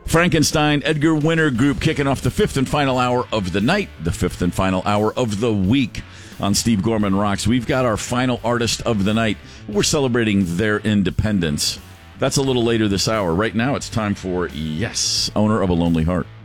Frankenstein, Edgar Winter Group kicking off the fifth and final hour of the night, the fifth and final hour of the week on Steve Gorman Rocks. We've got our final artist of the night. We're celebrating their independence. That's a little later this hour. Right now, it's time for Yes, Owner of a Lonely Heart.